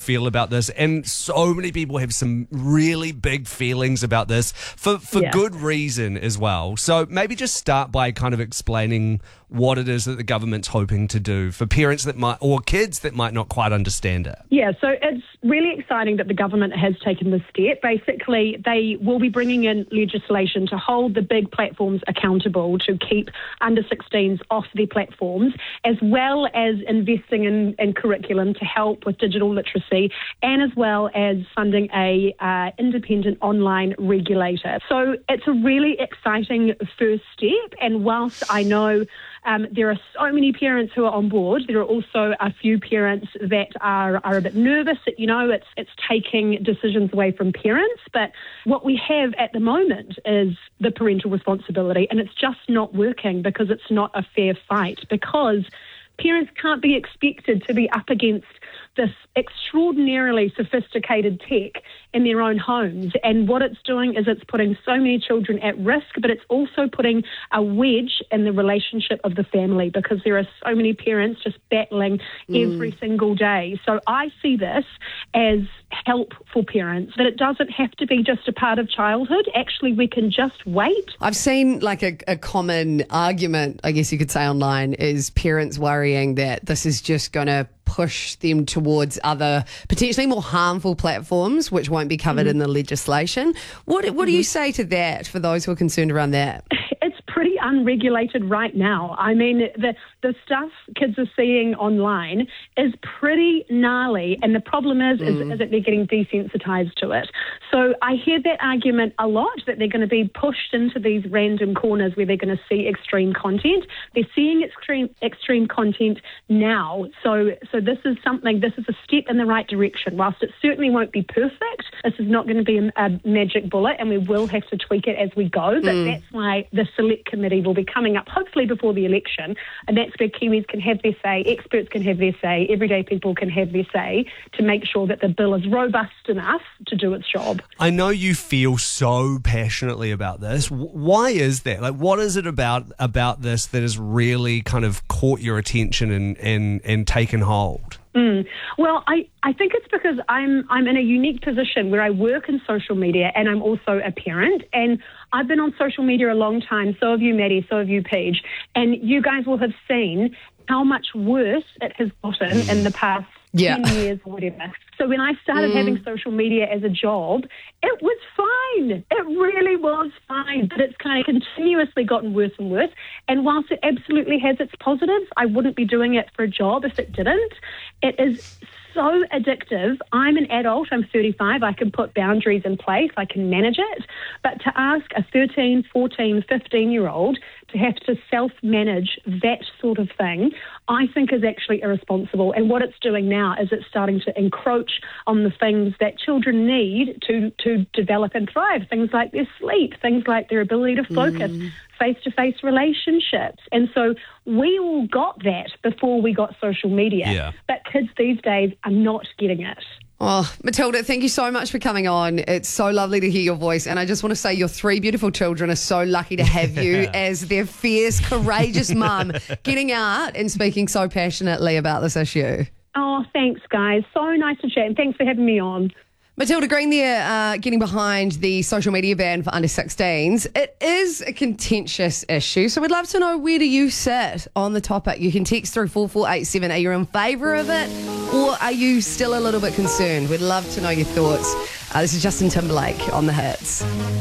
feel about this, and so many people have some really big feelings about this for good reason as well. So maybe just start by kind of explaining what it is that the government's hoping to do for parents that might, or kids that might not quite understand it. Yeah, so it's really exciting that the government has taken this step. Basically, they will be bringing in legislation to hold the big platforms accountable to keep under-16s off their platforms, as well as investing in curriculum to help with digital literacy, and as well as funding a independent online regulator. So it's a really exciting first step, and whilst I know there are so many parents who are on board, there are also a few parents that are a bit nervous that, it's taking decisions away from parents. But what we have at the moment is the parental responsibility, and it's just not working because it's not a fair fight, because parents can't be expected to be up against this extraordinarily sophisticated tech in their own homes. And what it's doing is it's putting so many children at risk, but it's also putting a wedge in the relationship of the family, because there are so many parents just battling every single day. So I see this as help for parents, that it doesn't have to be just a part of childhood. Actually, we can just wait. I've seen like a common argument, I guess you could say, online, is parents worrying that this is just going to push them towards other potentially more harmful platforms which won't be covered in the legislation. What do you say to that for those who are concerned around that? It's pretty unregulated right now. I mean, the stuff kids are seeing online is pretty gnarly, and the problem is that they're getting desensitized to it. So I hear that argument a lot, that they're going to be pushed into these random corners where they're going to see extreme content. They're seeing extreme content now. So this is a step in the right direction. Whilst it certainly won't be perfect, this is not going to be a magic bullet, and we will have to tweak it as we go. But that's why the select committee will be coming up hopefully before the election, and that's where Kiwis can have their say, experts can have their say, everyday people can have their say, to make sure that the bill is robust enough to do its job. I know you feel so passionately about this. Why is that? Like, what is it about this that has really kind of caught your attention and taken hold? Well, I think it's because I'm in a unique position where I work in social media and I'm also a parent, and I've been on social media a long time. So have you, Maddie, so have you, Paige. And you guys will have seen how much worse it has gotten in the past 10 years or whatever. So when I started having social media as a job, it was fine. It really was fine. But it's kind of continuously gotten worse and worse. And whilst it absolutely has its positives, I wouldn't be doing it for a job if it didn't. It is so addictive. I'm an adult. I'm 35. I can put boundaries in place. I can manage it. But to ask a 13, 14, 15-year-old to have to self-manage that sort of thing, I think is actually irresponsible. And what it's doing now is it's starting to encroach on the things that children need to develop and thrive. Things like their sleep, things like their ability to focus, face-to-face relationships. And so we all got that before we got social media. Yeah. But kids these days are not getting it. Oh, Matilda, thank you so much for coming on. It's so lovely to hear your voice. And I just want to say your 3 beautiful children are so lucky to have you as their fierce, courageous mum, getting out and speaking so passionately about this issue. Oh, thanks, guys. So nice to chat, and thanks for having me on. Matilda Green there, getting behind the social media ban for under 16s. It is a contentious issue, so we'd love to know, where do you sit on the topic? You can text through 4487. Are you in favour of it, or are you still a little bit concerned? We'd love to know your thoughts. This is Justin Timberlake on The Hits.